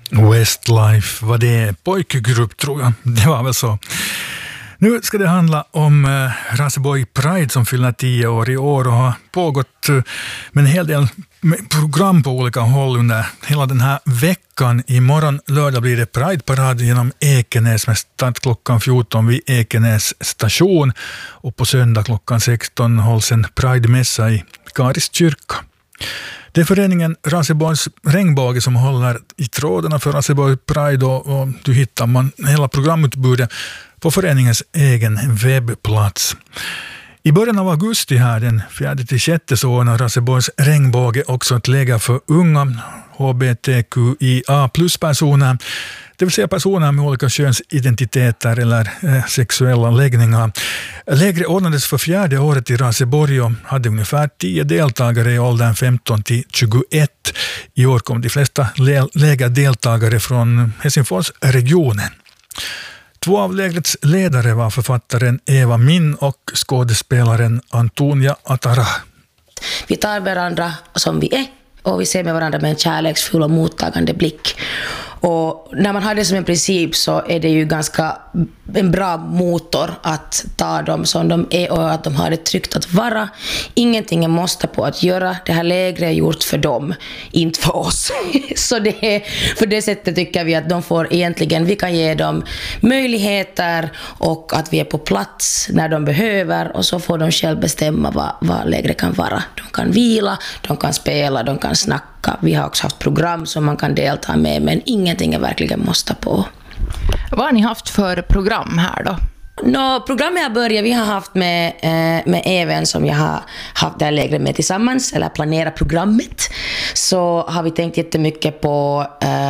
Westlife, vad det är, pojkgrupp tror jag, det var väl så. Nu ska det handla om Raseborg Pride som fyller 10 år i år och har pågått med en hel del program på olika håll under hela den här veckan. Imorgon lördag blir det Pride-parad genom Ekenäs med start klockan 14 vid Ekenäs station och på söndag klockan 16 hålls en Pride-mässa i Karis kyrka. Det är föreningen Raseborgs regnbåge som håller i trådarna för Raseborg Pride och du hittar man hela programutbudet på föreningens egen webbplats. I början av augusti här den 4-6 så ordnar Raseborgs regnbåge också ett läger för unga HBTQIA plus-personer, det vill säga personer med olika könsidentiteter eller sexuella läggningar. Lägret ordnades för 4:e året i Raseborg och hade ungefär 10 deltagare i åldern 15 till 21. I år kom de flesta lägerdeltagare från Helsingforsregionen. 2 av lägrets ledare var författaren Eva Min och skådespelaren Antonia Atara. Vi tar varandra som vi är och vi ser med varandra med en kärleksfull och mottagande blick. Och när man har det som en princip så är det ju ganska en bra motor att ta dem som de är och att de har det tryggt att vara. Ingenting är måste på att göra. Det här lägret är gjort för dem, inte för oss. Så det är, för det sättet tycker vi att de får egentligen, vi kan ge dem möjligheter och att vi är på plats när de behöver och så får de själv bestämma vad lägret kan vara. De kan vila, de kan spela, de kan snacka. Vi har också haft program som man kan delta med men ingenting är verkligen måste på. Vad har ni haft för program här då? Programmet jag började, vi har haft med Even som jag har haft där lägre med tillsammans eller planera programmet, så har vi tänkt jättemycket på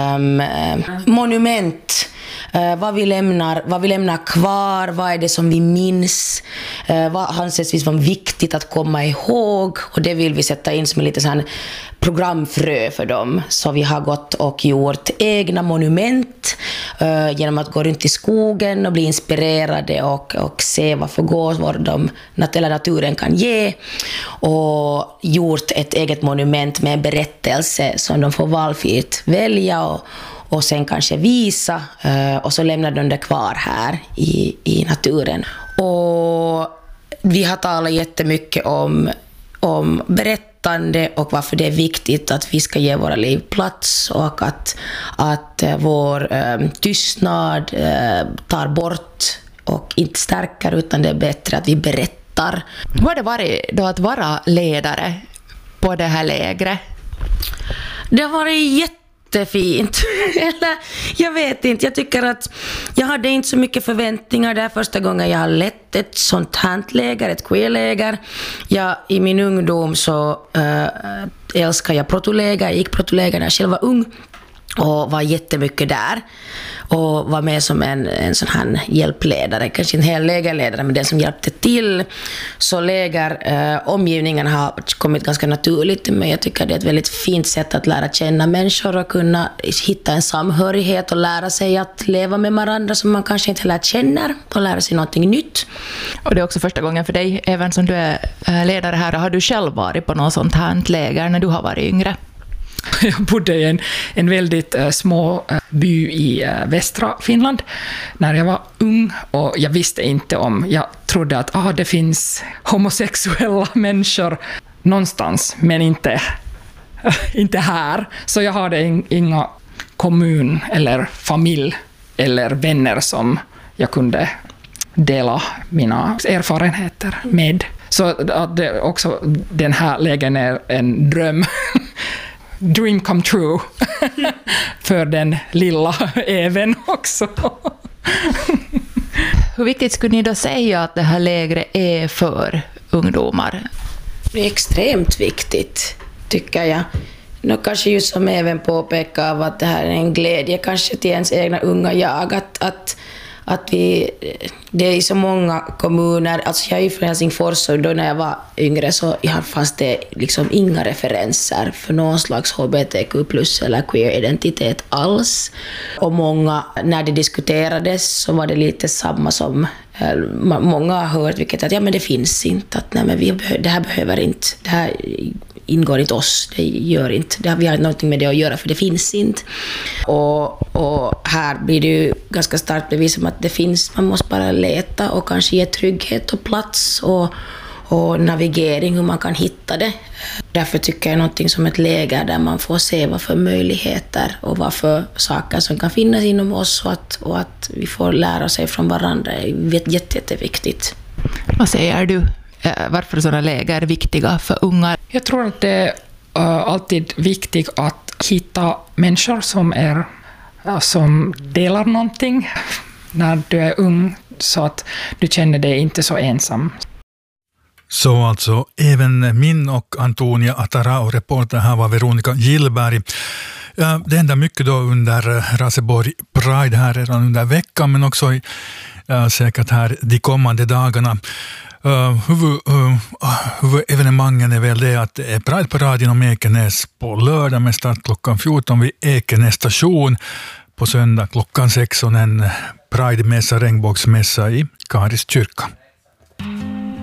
monument. Vad vi lämnar kvar, vad är det som vi minns, vad anses vara viktigt att komma ihåg, och det vill vi sätta in som en lite sån programfrö för dem. Så vi har gått och gjort egna monument genom att gå runt i skogen och bli inspirerade och se vad för gåvor naturen kan ge, och gjort ett eget monument med en berättelse som de får valfritt välja och sen kanske visa, och så lämnar de det kvar här i naturen. Och vi har talat jättemycket om berättande och varför det är viktigt att vi ska ge våra liv plats och att vår tystnad tar bort och inte stärker, utan det är bättre att vi berättar. Hur har det varit då att vara ledare på det här lägret? Det har varit jättefint. Eller, jag vet inte. Jag tycker att jag hade inte så mycket förväntningar. Det är första gången jag har lett ett sånt här läger, ett queerläger. I min ungdom så älskar jag protoläger. Jag gick protoläger när jag själv var ung och var jättemycket där och var med som en sån här hjälpledare, kanske inte hel lägerledare men den som hjälpte till. Så omgivningen har kommit ganska naturligt, men jag tycker det är ett väldigt fint sätt att lära känna människor och kunna hitta en samhörighet och lära sig att leva med varandra som man kanske inte lärt känner och lära sig någonting nytt. Och det är också första gången för dig, även som du är ledare här. Har du själv varit på något sånt här läger när du har varit yngre? Jag bodde i en väldigt små by i västra Finland när jag var ung, och jag visste inte jag trodde att det finns homosexuella människor någonstans, men inte här. Så jag hade inga kommun eller familj eller vänner som jag kunde dela mina erfarenheter med. Så att också den här lägen är en dröm. Dream come true för den lilla Even också. Hur viktigt skulle ni då säga att det här lägret är för ungdomar? Det är extremt viktigt, tycker jag. Kanske just som Even påpekar av att det här är en glädje kanske till ens egna unga jag, att det är i så många kommuner, alltså jag är från Helsingfors och då när jag var yngre så fanns det liksom inga referenser för någon slags HBTQ plus eller queer-identitet alls. Och många, när det diskuterades så var det lite samma som Många har hört vilket att men det finns inte, att nej, men det här behöver inte, det här ingår inte oss, det gör inte, vi har någonting med det att göra för det finns inte. Och här blir det ju ganska starkt bevis om att det finns, man måste bara leta och kanske ge trygghet och plats och navigering, hur man kan hitta det. Därför tycker jag någonting som ett läger där man får se vad för möjligheter och vad för saker som kan finnas inom oss och att vi får lära sig från varandra är jätteviktigt. Vad säger du? Varför sådana läger är viktiga för unga? Jag tror att det är alltid viktigt att hitta människor som delar någonting när du är ung, så att du känner dig inte så ensam. Så alltså även min och Antonia Atara och reporter här var Veronica Gillberg. Det händer mycket då under Raseborg Pride här redan under veckan, men också säkert här de kommande dagarna. Huvudevenemangen är väl det att det är Pride på radion om Ekenäs på lördag med start klockan 14 vid Ekenäs station. På söndag klockan 16 en Pride-mässa, regnbågsmässa i Karis kyrka.